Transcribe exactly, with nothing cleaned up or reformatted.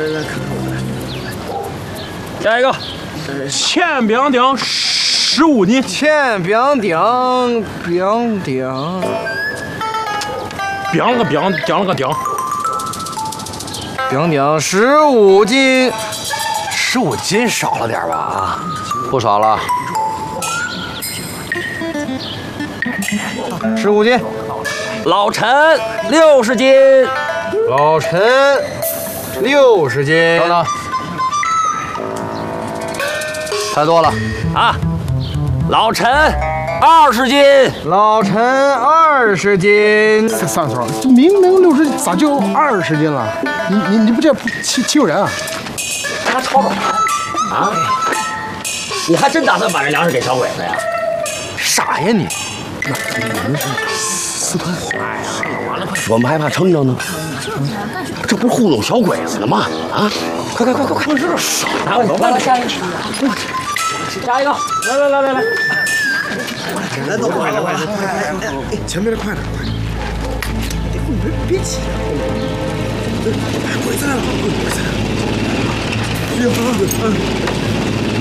来看看我的。 下一个，千饼顶十五斤。 千饼顶饼顶， 饼了个饼，顶了个顶。 饼顶十五斤， 十五斤少了点吧？啊， 不少了。十五斤。 老陈六十斤。 老陈六十斤。 等等，太多了啊！老陈二十斤。 老陈二十斤。 算错了，这明明六十斤，咋就二十斤了？你你你不这欺欺负人啊？ 他吵吵啊！你还真打算把这粮食给小鬼子呀？ 傻呀你！ 我们是私吞。 哎呀，完了，我们还怕撑着呢。这不是糊弄小鬼子呢吗？啊！快快快快快！这少拿来，来来下一个，下一个，来来来来来。 来，都快点快点！哎，前面的快点快点！别别急啊！鬼子来了，鬼子来了！哎呀！